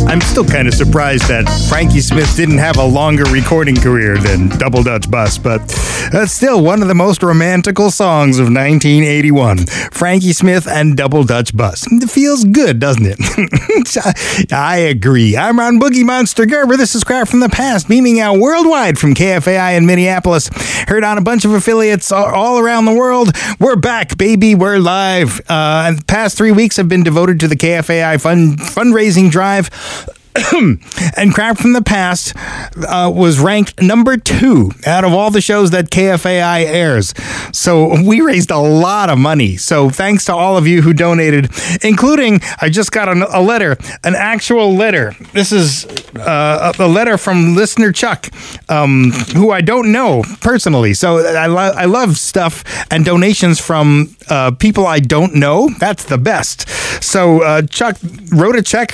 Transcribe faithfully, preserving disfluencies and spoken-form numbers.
I'm still kind of surprised that Frankie Smith didn't have a longer recording career than Double Dutch Bus, but that's still one of the most romantical songs of nineteen eighty-one. Frankie Smith and Double Dutch Bus. It feels good, doesn't it? I agree. I'm Ron Boogie Monster Gerber. This is Crap from the Past, beaming out worldwide from K F A I in Minneapolis. Heard on a bunch of affiliates all around the world. We're back, baby. We're live. Uh, the past three weeks have been devoted to the K F A I fund, fundraising drive. And Crap from the Past uh, was ranked number two out of all the shows that K F A I airs. So we raised a lot of money. So thanks to all of you who donated, including, I just got a, a letter, an actual letter. This is uh, a letter from listener Chuck, um, who I don't know personally. So I, lo- I love stuff and donations from uh, people I don't know. That's the best. So uh, Chuck wrote a check